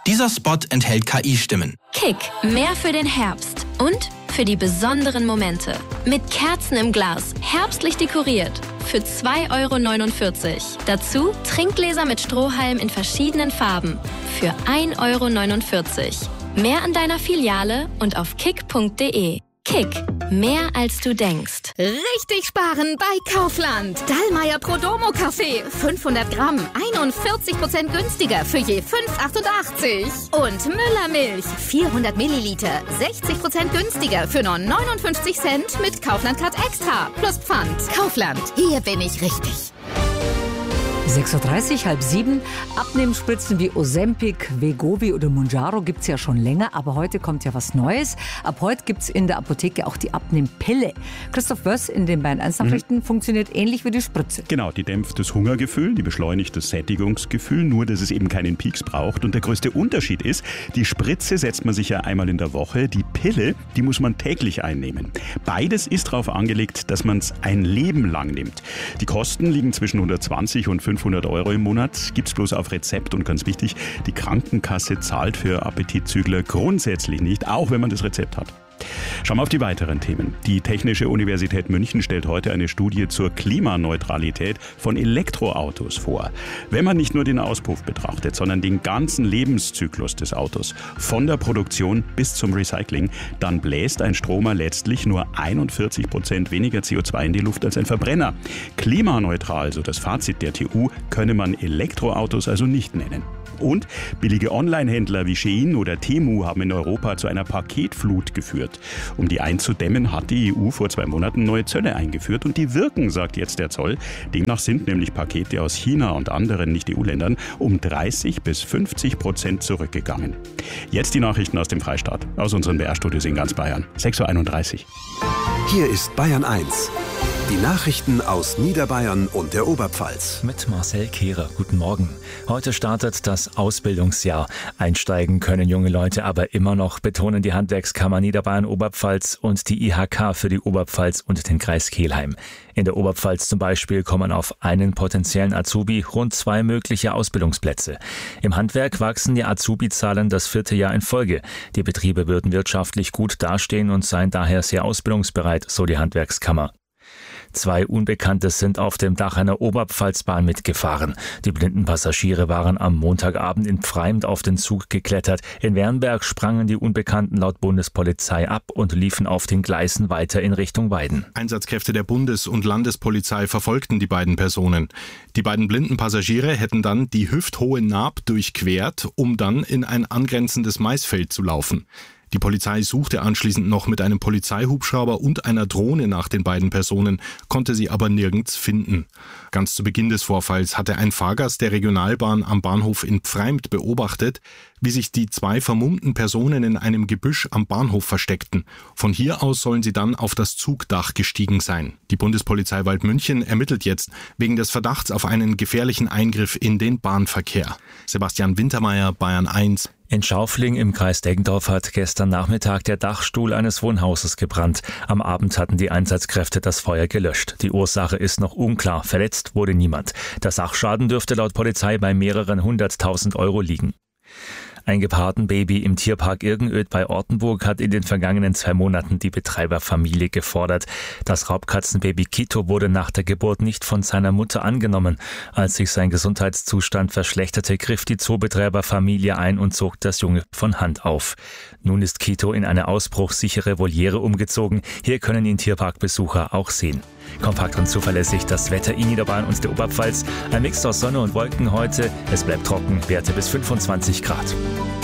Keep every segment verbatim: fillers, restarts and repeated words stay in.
Dieser Spot enthält K I-Stimmen. Kick, mehr für den Herbst und für die besonderen Momente. Mit Kerzen im Glas, herbstlich dekoriert. Für zwei Euro neunundvierzig. Dazu Trinkgläser mit Strohhalm in verschiedenen Farben. Für ein Euro neunundvierzig. Mehr an deiner Filiale und auf kick punkt de. Kick, mehr als du denkst. Richtig sparen bei Kaufland. Dallmayr Prodomo Kaffee, fünfhundert Gramm, einundvierzig Prozent günstiger für je fünf Euro achtundachtzig. Und Müller Milch, vierhundert Milliliter, sechzig Prozent günstiger für nur neunundfünfzig Cent mit Kaufland Card Extra plus Pfand. Kaufland, hier bin ich richtig. sechs Uhr dreißig, halb sieben. Abnehmspritzen wie Ozempic, Wegovy oder Mounjaro gibt es ja schon länger, aber heute kommt ja was Neues. Ab heute gibt es in der Apotheke auch die Abnehmpille. Christoph Wöss in den Bayern eins Nachrichten mhm. funktioniert ähnlich wie die Spritze. Genau, die dämpft das Hungergefühl, die beschleunigt das Sättigungsgefühl, nur dass es eben keinen Peaks braucht. Und der größte Unterschied ist, die Spritze setzt man sich ja einmal in der Woche, die Pille, die muss man täglich einnehmen. Beides ist darauf angelegt, dass man es ein Leben lang nimmt. Die Kosten liegen zwischen hundertzwanzig und fünfhundert Euro im Monat, gibt's bloß auf Rezept und ganz wichtig, die Krankenkasse zahlt für Appetitzügler grundsätzlich nicht, auch wenn man das Rezept hat. Schauen wir auf die weiteren Themen. Die Technische Universität München stellt heute eine Studie zur Klimaneutralität von Elektroautos vor. Wenn man nicht nur den Auspuff betrachtet, sondern den ganzen Lebenszyklus des Autos, von der Produktion bis zum Recycling, dann bläst ein Stromer letztlich nur einundvierzig Prozent weniger C O zwei in die Luft als ein Verbrenner. Klimaneutral, so das Fazit der T U, könne man Elektroautos also nicht nennen. Und billige Online-Händler wie Shein oder Temu haben in Europa zu einer Paketflut geführt. Um die einzudämmen, hat die E U vor zwei Monaten neue Zölle eingeführt und die wirken, sagt jetzt der Zoll. Demnach sind nämlich Pakete aus China und anderen Nicht-E U-Ländern um dreißig bis fünfzig Prozent zurückgegangen. Jetzt die Nachrichten aus dem Freistaat, aus unseren B R-Studios in ganz Bayern. sechs Uhr einunddreißig. Hier ist Bayern eins. Die Nachrichten aus Niederbayern und der Oberpfalz. Mit Marcel Kehrer. Guten Morgen. Heute startet das Ausbildungsjahr. Einsteigen können junge Leute aber immer noch, betonen die Handwerkskammer Niederbayern Oberpfalz und die I H K für die Oberpfalz und den Kreis Kelheim. In der Oberpfalz zum Beispiel kommen auf einen potenziellen Azubi rund zwei mögliche Ausbildungsplätze. Im Handwerk wachsen die Azubi-Zahlen das vierte Jahr in Folge. Die Betriebe würden wirtschaftlich gut dastehen und seien daher sehr ausbildungsbereit, so die Handwerkskammer. Zwei Unbekannte sind auf dem Dach einer Oberpfalzbahn mitgefahren. Die blinden Passagiere waren am Montagabend in Pfreimd auf den Zug geklettert. In Wernberg sprangen die Unbekannten laut Bundespolizei ab und liefen auf den Gleisen weiter in Richtung Weiden. Einsatzkräfte der Bundes- und Landespolizei verfolgten die beiden Personen. Die beiden blinden Passagiere hätten dann die hüfthohe Naab durchquert, um dann in ein angrenzendes Maisfeld zu laufen. Die Polizei suchte anschließend noch mit einem Polizeihubschrauber und einer Drohne nach den beiden Personen, konnte sie aber nirgends finden. Ganz zu Beginn des Vorfalls hatte ein Fahrgast der Regionalbahn am Bahnhof in Pfreimd beobachtet, wie sich die zwei vermummten Personen in einem Gebüsch am Bahnhof versteckten. Von hier aus sollen sie dann auf das Zugdach gestiegen sein. Die Bundespolizei Waldmünchen ermittelt jetzt wegen des Verdachts auf einen gefährlichen Eingriff in den Bahnverkehr. Sebastian Wintermeyer, Bayern eins. In Schaufling im Kreis Deggendorf hat gestern Nachmittag der Dachstuhl eines Wohnhauses gebrannt. Am Abend hatten die Einsatzkräfte das Feuer gelöscht. Die Ursache ist noch unklar. Verletzt wurde niemand. Der Sachschaden dürfte laut Polizei bei mehreren hunderttausend Euro liegen. Ein Gepardenbaby im Tierpark Irgenöd bei Ortenburg hat in den vergangenen zwei Monaten die Betreiberfamilie gefordert. Das Raubkatzenbaby Kito wurde nach der Geburt nicht von seiner Mutter angenommen. Als sich sein Gesundheitszustand verschlechterte, griff die Zoobetreiberfamilie ein und zog das Junge von Hand auf. Nun ist Kito in eine ausbruchssichere Voliere umgezogen. Hier können ihn Tierparkbesucher auch sehen. Kompakt und zuverlässig das Wetter in Niederbayern und der Oberpfalz. Ein Mix aus Sonne und Wolken heute. Es bleibt trocken, Werte bis fünfundzwanzig Grad.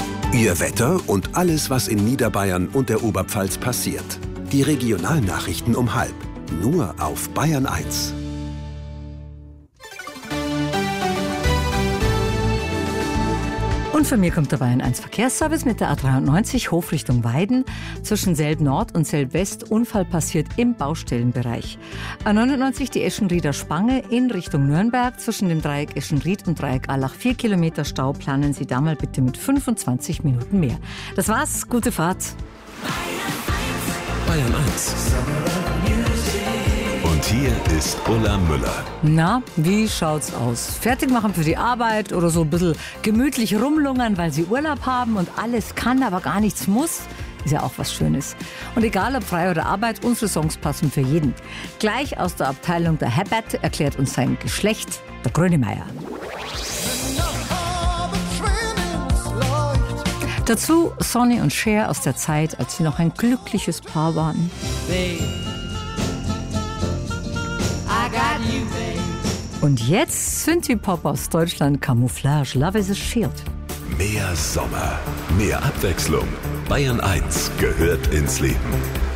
Ihr Wetter und alles, was in Niederbayern und der Oberpfalz passiert. Die Regionalnachrichten um halb. Nur auf Bayern eins. Und von mir kommt der Bayern eins Verkehrsservice mit der A dreiundneunzig Hof Richtung Weiden. Zwischen Selb Nord und Selb West Unfall passiert im Baustellenbereich. A neunundneunzig die Eschenrieder Spange in Richtung Nürnberg. Zwischen dem Dreieck Eschenried und Dreieck Allach vier Kilometer Stau. Planen Sie da mal bitte mit fünfundzwanzig Minuten mehr. Das war's. Gute Fahrt. Bayern eins. Und Hier ist Ulla Müller. Na, wie schaut's aus? Fertig machen für die Arbeit oder so ein bisschen gemütlich rumlungern, weil sie Urlaub haben und alles kann, aber gar nichts muss? Ist ja auch was Schönes. Und egal ob frei oder Arbeit, unsere Songs passen für jeden. Gleich aus der Abteilung der Herbert erklärt uns sein Geschlecht der Grönemeyer. Dazu Sonny und Cher aus der Zeit, als sie noch ein glückliches Paar waren. Und jetzt Synthie-Pop aus Deutschland, Camouflage, Love is a Shield. Mehr Sommer, mehr Abwechslung. Bayern eins gehört ins Leben.